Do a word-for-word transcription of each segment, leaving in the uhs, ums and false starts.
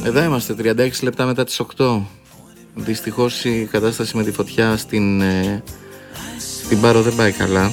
Εδώ είμαστε, τριάντα έξι λεπτά μετά τις οκτώ. Δυστυχώς η κατάσταση με τη φωτιά στην, ε, στην Πάρο δεν πάει καλά.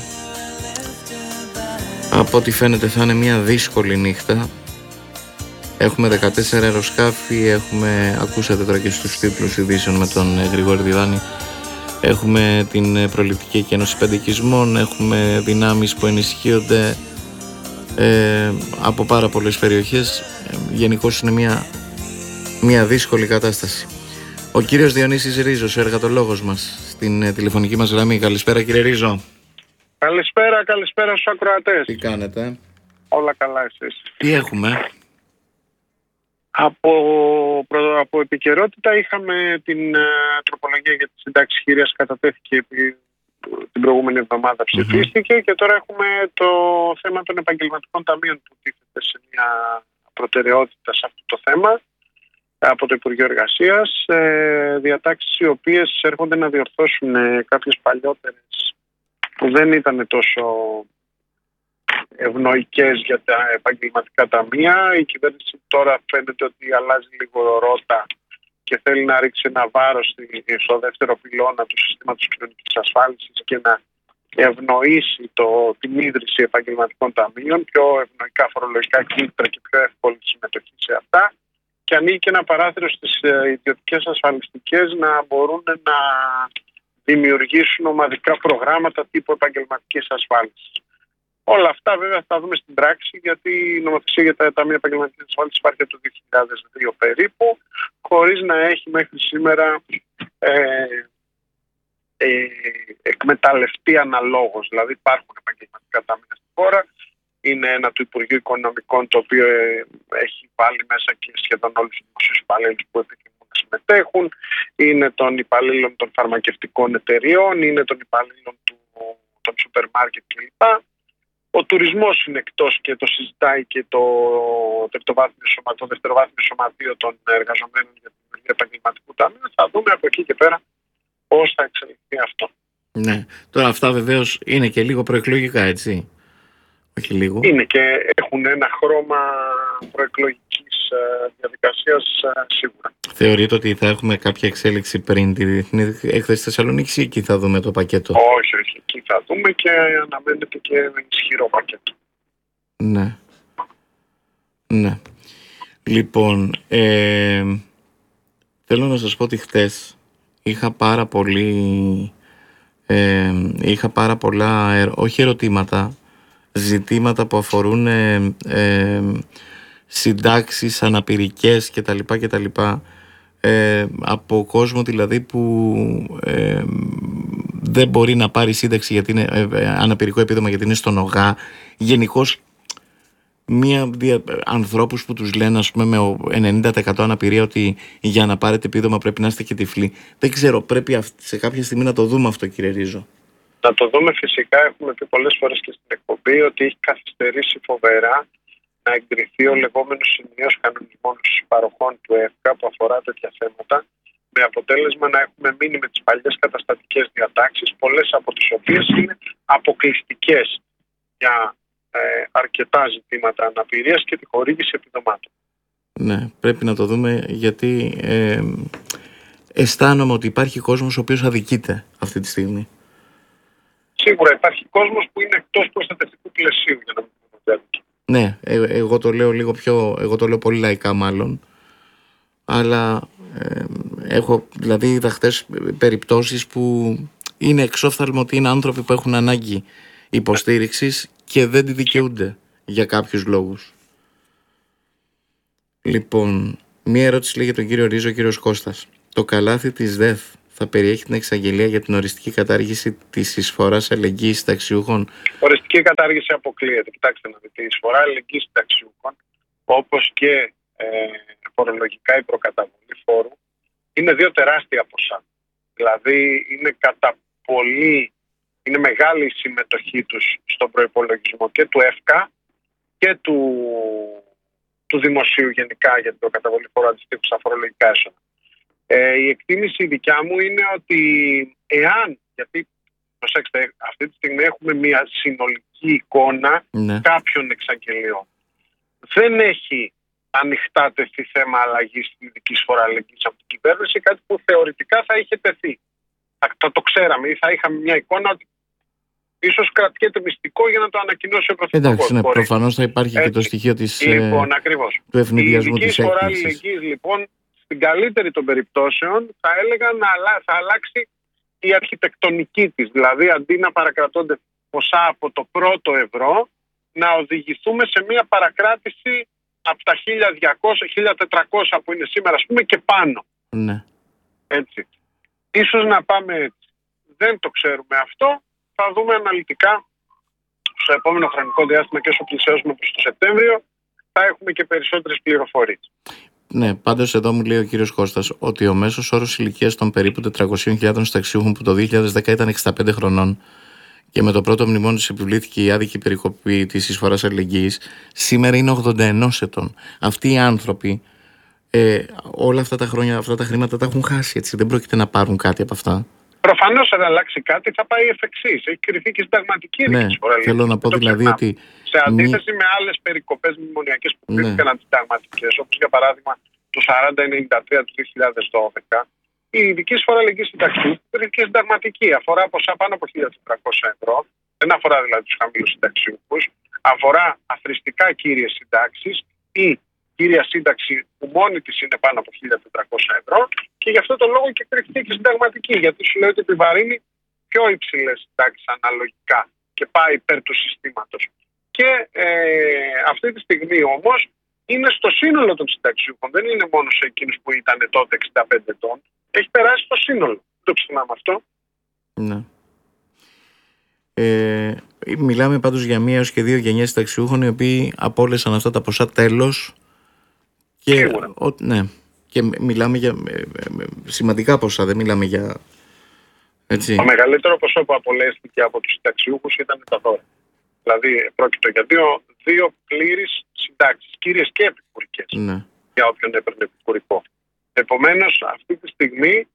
Από ό,τι φαίνεται θα είναι μια δύσκολη νύχτα. Έχουμε δεκατέσσερα αεροσκάφη, έχουμε, ακούσατε τώρα και στους τίτλους ειδήσεων με τον ε, Γρηγόρη Διδάνη, έχουμε την ε, προληπτική εκένωση πέντε οικισμών, έχουμε δυνάμεις που ενισχύονται ε, από πάρα πολλές περιοχές. Ε, γενικώς είναι μια, μια δύσκολη κατάσταση. Ο κύριος Διονύσης Ρίζος, ο εργατολόγος μας, στην ε, τηλεφωνική μας γραμμή. Καλησπέρα κύριε Ρίζο. Καλησπέρα, καλησπέρα στους ακροατές. Τι κάνετε? Όλα καλά εσείς? Τι έχουμε? Από, από επικαιρότητα είχαμε την uh, τροπολογία για τη συντάξη χειρίας, κατατέθηκε επί, την προηγούμενη εβδομάδα, ψηφίστηκε, mm-hmm. και τώρα έχουμε το θέμα των επαγγελματικών ταμείων που τίθεται σε μια προτεραιότητα σε αυτό το θέμα από το Υπουργείο Εργασίας, ε, διατάξεις οι οποίες έρχονται να διορθώσουν ε, κάποιες παλιότερες που δεν ήταν τόσο ευνοϊκές για τα επαγγελματικά ταμεία. Η κυβέρνηση τώρα φαίνεται ότι αλλάζει λίγο ρότα και θέλει να ρίξει ένα βάρος στο δεύτερο πυλώνα του συστήματος κοινωνικής ασφάλισης και να ευνοήσει το, την ίδρυση επαγγελματικών ταμείων, πιο ευνοϊκά φορολογικά κίνητρα και πιο εύκολη συμμετοχή σε αυτά, και ανοίγει και ένα παράθυρο στις ιδιωτικές ασφαλιστικές να μπορούν να δημιουργήσουν ομαδικά προγράμματα τύπου επαγγελματικής ασφάλισης. Όλα αυτά βέβαια θα δούμε στην πράξη, γιατί η νομοθεσία για τα ταμεία επαγγελματικής ασφάλισης υπάρχει από το δύο χιλιάδες δύο περίπου, χωρίς να έχει μέχρι σήμερα ε, ε, εκμεταλλευτεί αναλόγως. Δηλαδή υπάρχουν επαγγελματικά ταμεία στην χώρα, είναι ένα του Υπουργείου Οικονομικών, το οποίο ε, έχει βάλει μέσα και σχεδόν όλους τους δημοσίους υπαλλήλους που επιθυμούν να συμμετέχουν, είναι των υπαλλήλων των φαρμακευτικών εταιριών, είναι των υπαλλήλων του, των σούπερ μάρκετ κλπ. Ο τουρισμός είναι εκτός και το συζητάει και το, σωμα, το δευτεροβάθμιο σωματείο των εργαζομένων για την δημιουργία επαγγελματικού ταμείου. Θα δούμε από εκεί και πέρα πώς θα εξελιχθεί αυτό. Ναι, τώρα αυτά βεβαίως είναι και λίγο προεκλογικά, έτσι? Όχι λίγο. Είναι και έχουν ένα χρώμα προεκλογικής διαδικασίας σίγουρα. Θεωρείτε ότι θα έχουμε κάποια εξέλιξη πριν τη Διεθνή Έκθεση Θεσσαλονίκης ή εκεί θα δούμε το πακέτο? Όχι, όχι. Εκεί θα δούμε και αναμένεται και ένα ισχυρό πακέτο. Ναι. Ναι. Λοιπόν, ε, θέλω να σας πω ότι χτες είχα πάρα πολύ, ε, είχα πάρα πολλά, όχι ερωτήματα, ζητήματα που αφορούν ε, ε, συντάξεις αναπηρικές κτλ. κτλ. Ε, από κόσμο δηλαδή που ε, δεν μπορεί να πάρει σύνταξη γιατί είναι ε, αναπηρικό επίδομα, γιατί είναι στον ΟΓΑ. Γενικώς μία δια, ανθρώπους που τους λένε, ας πούμε, με ενενήντα τοις εκατό αναπηρία ότι για να πάρετε επίδομα πρέπει να είστε και τυφλοί. Δεν ξέρω, πρέπει σε κάποια στιγμή να το δούμε αυτό, κύριε Ρίζο. Να το δούμε φυσικά. Έχουμε πει πολλές φορές και στην εκπομπή ότι έχει καθυστερήσει φοβερά να εγκριθεί ο λεγόμενος ενιαίος κανονισμός παροχών του ΕΦΚΑ που αφορά τέτοια θέματα, με αποτέλεσμα να έχουμε μείνει με τις παλιές καταστατικές διατάξεις, πολλές από τις οποίες είναι αποκλειστικές για ε, αρκετά ζητήματα αναπηρίας και τη χορήγηση επιδομάτων. Ναι, πρέπει να το δούμε, γιατί ε, αισθάνομαι ότι υπάρχει κόσμος ο οποίος αδικείται αυτή τη στιγμή. Σίγουρα υπάρχει κόσμος που είναι εκτός προστατευτικού πλαισίου, για να μην πούμε. Ναι, ε, εγώ το λέω λίγο πιο, εγώ το λέω πολύ λαϊκά μάλλον, αλλά ε, έχω δηλαδή είδα χτες περιπτώσεις που είναι εξόφθαλμο ότι είναι άνθρωποι που έχουν ανάγκη υποστήριξης και δεν τη δικαιούνται για κάποιους λόγους. Λοιπόν, μία ερώτηση λέει για τον κύριο Ρίζο, ο κύριος Κώστας. Το καλάθι της ΔΕΘ θα περιέχει την εξαγγελία για την οριστική κατάργηση της εισφοράς αλληλεγγύης συνταξιούχων? Οριστική κατάργηση αποκλείεται. Κοιτάξτε να δείτε, η εισφορά αλληλεγγύης συνταξιούχων, όπως και ε, φορολογικά η προκαταβολή φόρου, είναι δύο τεράστια ποσά. Δηλαδή είναι κατά πολύ, είναι μεγάλη η συμμετοχή τους στον προϋπολογισμό και του ΕΦΚΑ και του, του δημοσίου γενικά για την προκαταβολή φόρου αντιστοίχου στα φορολογικά έσοδα. Ε, η εκτίμηση δικιά μου είναι ότι εάν, γιατί προσέξτε, αυτή τη στιγμή έχουμε μια συνολική εικόνα, ναι, κάποιων εξαγγελιών. Δεν έχει ανοιχτά τεθεί θέμα αλλαγής της ειδικής φοροαλλαγής από την κυβέρνηση, κάτι που θεωρητικά θα είχε τεθεί. Θα, θα το ξέραμε ή θα είχαμε μια εικόνα ότι ίσως κρατιέται μυστικό για να το ανακοινώσει ο Πρωθυπουργός. Εντάξει, ναι, προφανώς θα υπάρχει έτσι και το στοιχείο της, λοιπόν, ε, του ευνηδιασμού της έκπληξης. Η ειδική φοροαλλαγής, λοιπόν, στην καλύτερη των περιπτώσεων, θα έλεγα να θα αλλάξει η αρχιτεκτονική της. Δηλαδή, αντί να παρακρατώνται ποσά από το πρώτο ευρώ, να οδηγηθούμε σε μια παρακράτηση από τα χίλια διακόσια χίλια τετρακόσια που είναι σήμερα, ας πούμε, και πάνω. Ναι. Έτσι. Ίσως να πάμε έτσι. Δεν το ξέρουμε αυτό. Θα δούμε αναλυτικά στο επόμενο χρονικό διάστημα και όσο πλησιάζουμε προς το Σεπτέμβριο, θα έχουμε και περισσότερες πληροφορίες. Ναι, πάντως εδώ μου λέει ο κύριος Κώστας ότι ο μέσος όρος ηλικίας των περίπου τετρακοσίων χιλιάδων συνταξιούχων που το δύο χιλιάδες δέκα ήταν εξήντα πέντε χρονών και με το πρώτο μνημόνιο της επιβλήθηκε η άδικη περικοπή της εισφοράς αλληλεγγύης, σήμερα είναι ογδόντα ένα ετών. Αυτοί οι άνθρωποι ε, όλα αυτά τα χρόνια, αυτά τα χρήματα τα έχουν χάσει, έτσι. Δεν πρόκειται να πάρουν κάτι από αυτά. Προφανώς αν αλλάξει κάτι θα πάει εφ' εξής. Έχει κρυφθεί και συνταγματική ναι, θέλω να πω δηλαδή ότι... Σε αντίθεση μη... με άλλες περικοπές μνημονιακές που κρύφθηκαν ναι. αντισυνταγματικές, όπως για παράδειγμα το σαράντα ενενήντα τρία του δύο χιλιάδες δώδεκα, η ειδική εισφορά αλληλεγγύης συνταξιούχου κρύφθηκε συνταγματική. Αφορά ποσά πάνω από χίλια τετρακόσια ευρώ. Δεν αφορά δηλαδή τους χαμηλούς συνταξιούχους. Αφορά αθροιστικά κύριες συντάξεις ή κύρια σύνταξη που μόνη της είναι πάνω από χίλια τετρακόσια ευρώ, και γι' αυτό το λόγο και κρυφτεί και συνταγματική, γιατί σου λέει ότι επιβαρύνει πιο υψηλές συντάξεις αναλογικά και πάει υπέρ του συστήματος. Και ε, αυτή τη στιγμή όμως είναι στο σύνολο των συνταξιούχων, δεν είναι μόνο σε εκείνους που ήταν τότε εξήντα πέντε ετών, έχει περάσει στο σύνολο. Το ξεχνάμε αυτό. Ναι. Ε, μιλάμε πάντως για μία έως και δύο γενιές συνταξιούχων οι οποίοι απόλυσαν αυτά τα ποσά τέλος. Και, ο, ναι, και μιλάμε για ε, ε, σημαντικά ποσά, δεν μιλάμε για... Έτσι. Το μεγαλύτερο ποσό που απολέστηκε από τους συνταξιούχους ήταν τα δώρα. Δηλαδή πρόκειται για δύο, δύο πλήρεις συντάξεις, κύριες και επικουρικές, ναι. για όποιον έπαιρνε επικουρικό. Επομένως αυτή τη στιγμή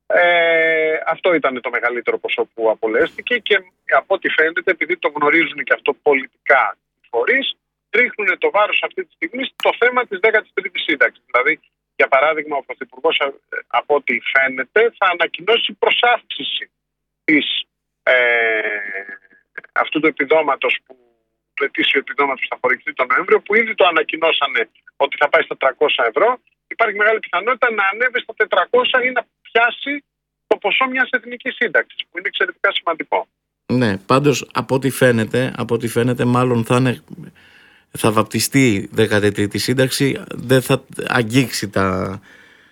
ε, αυτό ήταν το μεγαλύτερο ποσό που απολέστηκε, και από ό,τι φαίνεται, επειδή το γνωρίζουν και αυτό πολιτικά οι φορείς, ρίχνουν το βάρος αυτή τη στιγμή στο θέμα της δέκατης τρίτης σύνταξης. Δηλαδή, για παράδειγμα, ο Πρωθυπουργός, από ό,τι φαίνεται, θα ανακοινώσει προσάυξηση της, ε, αυτού του επιδόματος, που, του ετήσιου επιδόματος που θα χορηγηθεί τον Νοέμβριο, που ήδη το ανακοινώσανε ότι θα πάει στα τριακόσια ευρώ. Υπάρχει μεγάλη πιθανότητα να ανέβει στα τετρακόσια ή να πιάσει το ποσό μιας εθνικής σύνταξης, που είναι εξαιρετικά σημαντικό. Ναι, πάντως από ό,τι φαίνεται, από ό,τι φαίνεται μάλλον θα είναι... θα βαπτιστεί δέκατη τρίτη σύνταξη, δεν θα αγγίξει τα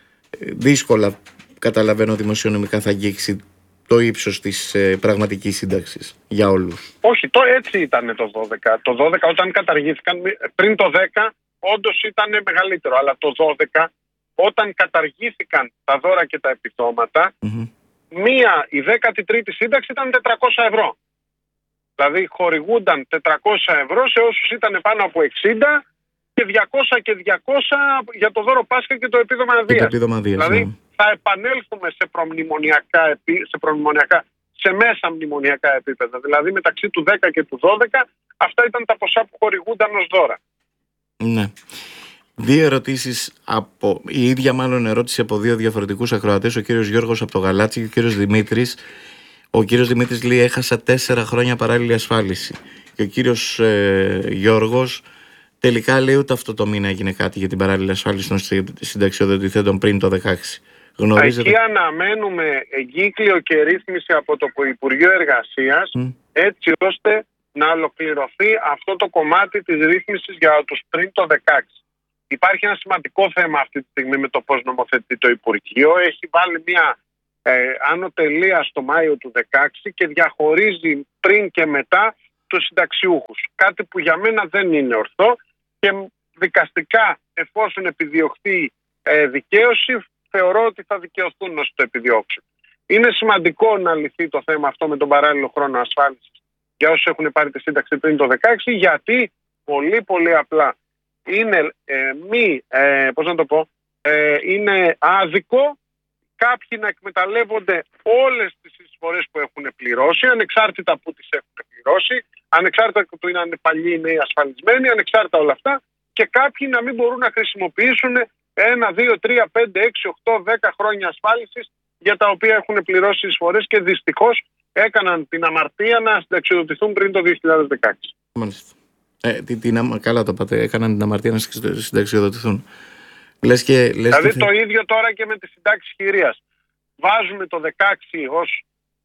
δύσκολα, καταλαβαίνω δημοσιονομικά, θα αγγίξει το ύψος της ε, πραγματικής σύνταξης για όλους. Όχι, το έτσι ήταν το δώδεκα. Το δώδεκα όταν καταργήθηκαν, πριν το δέκα όντως ήταν μεγαλύτερο, αλλά το δώδεκα όταν καταργήθηκαν τα δώρα και τα επιδόματα, mm-hmm. μία, η δέκατη τρίτη σύνταξη ήταν τετρακόσια ευρώ. Δηλαδή χορηγούνταν τετρακόσια ευρώ σε όσους ήταν πάνω από εξήντα και διακόσια και διακόσια για το δώρο Πάσχα και το επίδομα Αδείας. Δηλαδή ναι. θα επανέλθουμε σε προμνημονιακά, σε προμνημονιακά, σε μέσα μνημονιακά επίπεδα. Δηλαδή μεταξύ του δέκα και του δώδεκα αυτά ήταν τα ποσά που χορηγούνταν ως δώρα. Ναι. Δύο ερωτήσεις, από, η ίδια μάλλον ερώτηση από δύο διαφορετικούς ακροατές, ο κύριος Γιώργος από το Γαλάτσι και ο κύριος Δημήτρης. Ο κύριος Δημήτρης λέει: έχασα τέσσερα χρόνια παράλληλη ασφάλιση. Και ο κύριος ε, Γιώργος τελικά λέει: ούτε αυτό το μήνα έγινε κάτι για την παράλληλη ασφάλιση των συνταξιοδοτηθέντων πριν το δεκαέξι. Γνωρίζετε... Εκεί αναμένουμε εγκύκλιο και ρύθμιση από το Υπουργείο Εργασίας, mm. έτσι ώστε να ολοκληρωθεί αυτό το κομμάτι της ρύθμισης για τους πριν το δεκαέξι. Υπάρχει ένα σημαντικό θέμα αυτή τη στιγμή με το πώς νομοθετεί το Υπουργείο. Έχει βάλει μια Ε, άνω τελεία στο Μάιο του δεκαέξι και διαχωρίζει πριν και μετά τους συνταξιούχους. Κάτι που για μένα δεν είναι ορθό, και δικαστικά, εφόσον επιδιωχθεί ε, δικαίωση, θεωρώ ότι θα δικαιωθούν όσοι το επιδιώξουν. Είναι σημαντικό να λυθεί το θέμα αυτό με τον παράλληλο χρόνο ασφάλισης για όσους έχουν πάρει τη σύνταξη πριν το δεκαέξι, γιατί πολύ πολύ απλά είναι ε, μη, ε, πώς να το πω, ε, είναι άδικο κάποιοι να εκμεταλλεύονται όλες τις εισφορές που έχουν πληρώσει, ανεξάρτητα που τις έχουν πληρώσει, ανεξάρτητα που είναι παλιοί ή νέοι ασφαλισμένοι, ανεξάρτητα όλα αυτά, και κάποιοι να μην μπορούν να χρησιμοποιήσουν ένα, δύο, τρία, πέντε, έξι, οκτώ, δέκα χρόνια ασφάλισης για τα οποία έχουν πληρώσει εισφορές και δυστυχώς έκαναν την αμαρτία να συνταξιοδοτηθούν πριν το δύο χιλιάδες δεκαέξι. Μάλιστα. Ε, τι, τι, καλά το πάτε, έκαναν την αμαρτία να συνταξιοδοτηθούν. Λες και, λες δηλαδή και... το ίδιο τώρα και με τις συντάξεις χειρίας. Βάζουμε το δεκαέξι ως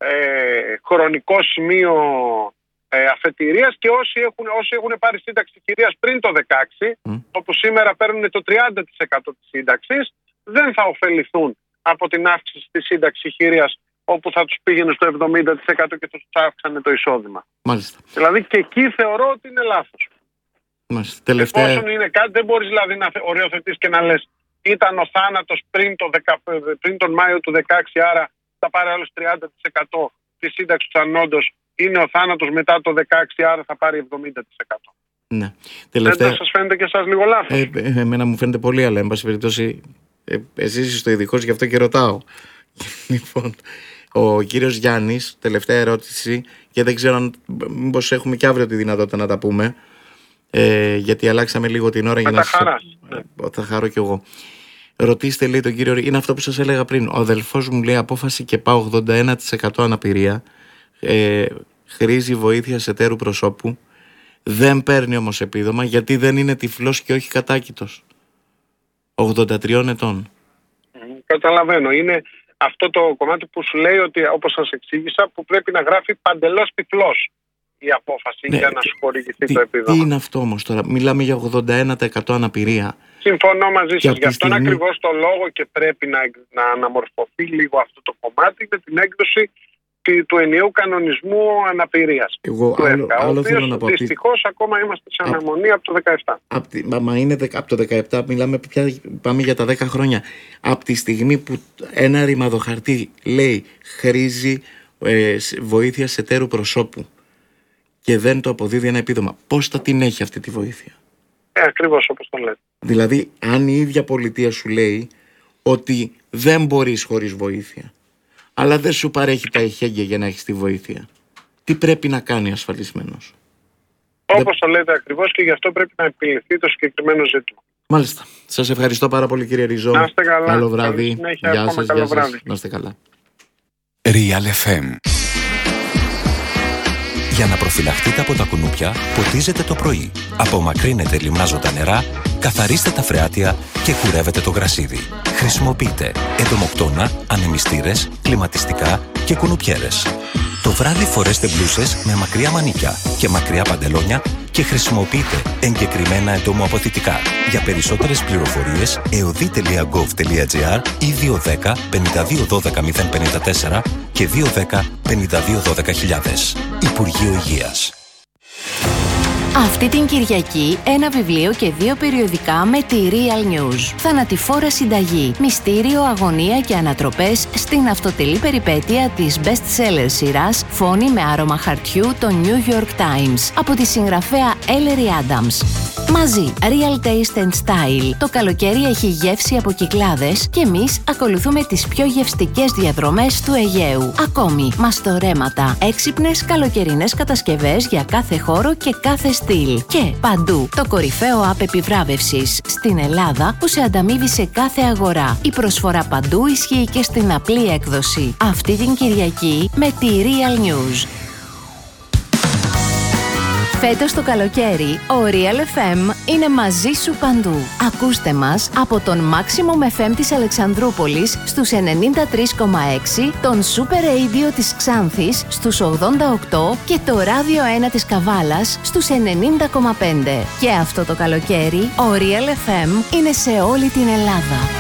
ε, χρονικό σημείο ε, αφετηρίας και όσοι έχουν, όσοι έχουν πάρει σύνταξη χειρίας πριν το δεκαέξι, mm. όπου σήμερα παίρνουν το τριάντα τοις εκατό της σύνταξης, δεν θα ωφεληθούν από την αύξηση της σύνταξης χειρίας, όπου θα τους πήγαινε στο εβδομήντα τοις εκατό και τους αύξανε το εισόδημα. Μάλιστα. Δηλαδή και εκεί θεωρώ ότι είναι λάθος. Μάλιστα. Τελευταία... Εφόσον είναι κάτι, δεν μπορείς δηλαδή να οριοθετείς και να λες ήταν ο θάνατος πριν, το δεκα... πριν τον Μάιο του δεκαέξι, άρα θα πάρει άλλος τριάντα τοις εκατό της σύνταξης του ανόντος. Είναι ο θάνατος μετά το δεκαέξι, άρα θα πάρει εβδομήντα τοις εκατό. Ναι. Τελευταία... Δεν σας φαίνεται και εσάς λίγο λάθος? Ε, ε, εμένα μου φαίνεται πολύ, αλλά εν πάση περιπτώσει ε, εσείς είστε ο ειδικός, γι' αυτό και ρωτάω. Λοιπόν, ο κύριος Γιάννης, τελευταία ερώτηση, και δεν ξέρω αν μήπως έχουμε και αύριο τη δυνατότητα να τα πούμε, ε, γιατί αλλάξαμε λίγο την ώρα. Με για τα να χαράς. σας... ναι. Θα χαρώ κι εγώ. Ρωτήστε, λέει, τον κύριο, είναι αυτό που σας έλεγα πριν. Ο αδελφός μου, λέει, απόφαση και πάω ογδόντα ένα τοις εκατό αναπηρία, ε, χρήζει βοήθεια εταίρου προσώπου, δεν παίρνει όμως επίδομα γιατί δεν είναι τυφλός και όχι κατάκητος. ογδόντα τριών ετών. Καταλαβαίνω. Είναι αυτό το κομμάτι που σου λέει ότι, όπως σας εξήγησα, που πρέπει να γράφει παντελώς τυφλός η απόφαση, ναι, για να σου χορηγηθεί τι, το επίδομα. Τι είναι αυτό όμως τώρα? Μιλάμε για ογδόντα ένα τοις εκατό αναπηρία. Συμφωνώ μαζί σας. Γι' αυτόν στιγμή... ακριβώς το λόγο και πρέπει να, να αναμορφωθεί λίγο αυτό το κομμάτι με την έκδοση του ενιαίου κανονισμού αναπηρίας. Εγώ του άλλο, ΕΦΚΑ, άλλο ο θέλω να πω. Δυστυχώς ακόμα είμαστε σε αναμονή από το δεκαεπτά. Από, μα είναι από το δεκαεπτά, μιλάμε πια, πάμε για τα δέκα χρόνια. Από τη στιγμή που ένα ρημαδοχαρτί λέει χρήζει ε, βοήθεια εταίρου προσώπου και δεν το αποδίδει ένα επίδομα, πώς θα την έχει αυτή τη βοήθεια? Ε, ακριβώς όπως το λέτε. Δηλαδή, αν η ίδια πολιτεία σου λέει ότι δεν μπορείς χωρίς βοήθεια, αλλά δεν σου παρέχει τα εχέγγυα για να έχεις τη βοήθεια, τι πρέπει να κάνει ασφαλισμένος? Όπως δεν... το λέτε ακριβώς, και γι' αυτό πρέπει να επιληθεί το συγκεκριμένο ζήτημα. Μάλιστα. Σας ευχαριστώ πάρα πολύ, κύριε Ριζό. Να είστε καλά. Καλό βράδυ. Συνέχεια, γεια σας, καλό γεια σας. βράδυ. Να είστε καλά. Real εφ εμ. Για να προφυλαχτείτε από τα κουνούπια, ποτίζετε το πρωί. Απομακρύνετε λιμνάζοντα νερά, καθαρίστε τα φρεάτια και κουρεύετε το γρασίδι. Χρησιμοποιείτε εντομοκτώνα, ανεμιστήρες, κλιματιστικά και κουνουπιέρες. Το βράδυ φορέστε μπλούσες με μακριά μανίκια και μακριά παντελόνια και χρησιμοποιείτε εγκεκριμένα εντομοαποθητικά. Για περισσότερες πληροφορίες, εωδή τελεία γκοβ τελεία τζι άρ ή δύο ένα μηδέν πέντε δύο ένα δύο μηδέν πέντε τέσσερα και δύο ένα μηδέν πέντε δύο ένα δύο χιλιάδες. Υπουργείο Υγείας. Αυτή την Κυριακή ένα βιβλίο και δύο περιοδικά με τη Real News. Θανατηφόρα συνταγή, μυστήριο, αγωνία και ανατροπές στην αυτοτελή περιπέτεια της best-seller σειράς Φόνη με άρωμα χαρτιού των New York Times από τη συγγραφέα Ellery Adams. Μαζί, Real Taste and Style. Το καλοκαίρι έχει γεύση από Κυκλάδες και εμείς ακολουθούμε τις πιο γευστικές διαδρομές του Αιγαίου. Ακόμη, μαστορέματα, έξυπνες καλοκαιρινές κατασκευές για κάθε χώρο και κάθε στυλ. Και παντού, το κορυφαίο app επιβράβευσης στην Ελλάδα που σε ανταμείβει σε κάθε αγορά. Η προσφορά παντού ισχύει και στην απλή έκδοση. Αυτή την Κυριακή με τη Real News. Φέτος το καλοκαίρι, ο Real εφ εμ είναι μαζί σου παντού. Ακούστε μας από τον Maximum εφ εμ της Αλεξανδρούπολης στους ενενήντα τρία κόμμα έξι, τον Super Radio της Ξάνθης στους ογδόντα οκτώ και το Ράδιο ένα της Καβάλας στους ενενήντα κόμμα πέντε. Και αυτό το καλοκαίρι, ο Real εφ εμ είναι σε όλη την Ελλάδα.